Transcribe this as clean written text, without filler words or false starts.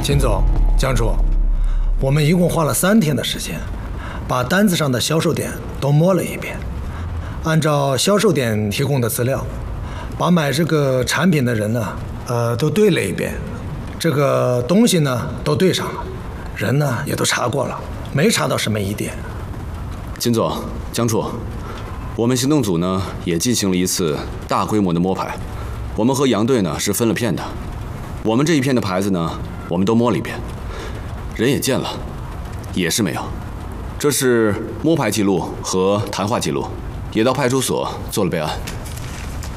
秦总、江处，我们一共花了3天的时间，把单子上的销售点都摸了一遍，按照销售点提供的资料，把买这个产品的人呢，都对了一遍，这个东西呢都对上了，人呢也都查过了，没查到什么疑点。 秦总、江处，我们行动组呢也进行了一次大规模的摸排，我们和杨队呢是分了片的，我们这一片的牌子呢，我们都摸了一遍，人也见了，也是没有。这是摸排记录和谈话记录，也到派出所做了备案。